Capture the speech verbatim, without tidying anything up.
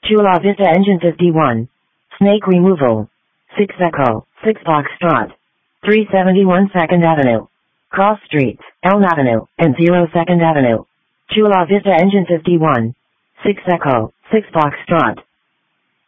Chula Vista Engine fifty-one. Snake removal. six Echo, six Foxtrot. three seventy-one second Avenue. Cross Streets, Elm Avenue, and zero second Avenue. Chula Vista Engine fifty-one. six Echo, six Foxtrot.